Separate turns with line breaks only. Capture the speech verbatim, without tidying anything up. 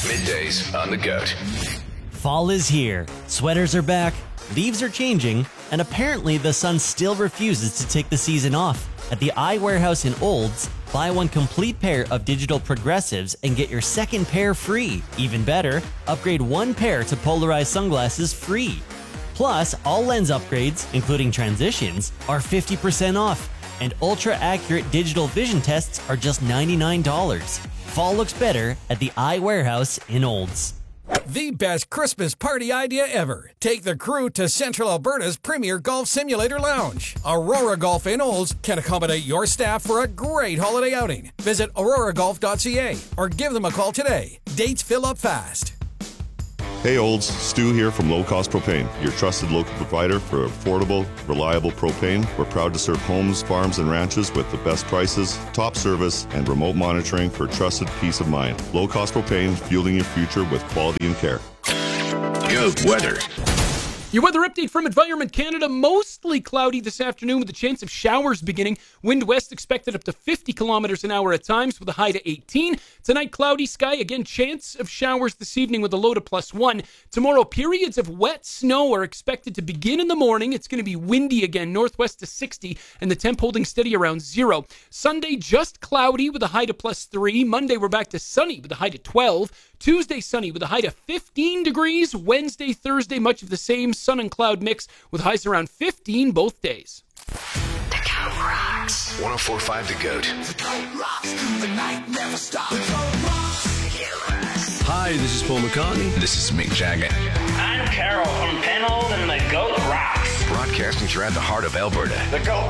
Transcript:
Middays on the Goat.
Fall is here. Sweaters are back, leaves are changing, and apparently the sun still refuses to take the season off. At the Eye Warehouse in Olds, buy one complete pair of digital progressives and get your second pair free. Even better, upgrade one pair to polarized sunglasses free. Plus, all lens upgrades, including transitions, are fifty percent off, and ultra-accurate digital vision tests are just ninety-nine dollars. Fall looks better at the Eye Warehouse in Olds.
The best Christmas party idea ever. Take the crew to Central Alberta's premier golf simulator lounge. Aurora Golf in Olds can accommodate your staff for a great holiday outing. Visit aurora golf dot c a or give them a call today. Dates fill up fast.
Hey Olds, Stu here from Low Cost Propane, your trusted local provider for affordable, reliable propane. We're proud to serve homes, farms, and ranches with the best prices, top service, and remote monitoring for trusted peace of mind. Low Cost Propane, fueling your future with quality and care.
Goat weather.
Your weather update from Environment Canada. Mostly cloudy this afternoon with a chance of showers beginning. Wind west expected up to fifty kilometers an hour at times with a high to eighteen. Tonight, cloudy sky. Again, chance of showers this evening with a low to plus one. Tomorrow, periods of wet snow are expected to begin in the morning. It's going to be windy again, northwest to sixty, and the temp holding steady around zero. Sunday, just cloudy with a high to plus three. Monday, we're back to sunny with a high to twelve. Tuesday, sunny with a high to fifteen degrees. Wednesday, Thursday, much of the same sun and cloud mix with highs around fifteen both days.
The Goat rocks. one oh four point five The Goat. The Goat rocks. The night never stops. The Goat rocks. The Goat rocks.
Hi, this is Paul McCartney.
This is Mick Jagger.
I'm Carol from Penhold and the Goat rocks.
Broadcasting throughout the heart of Alberta.
The Goat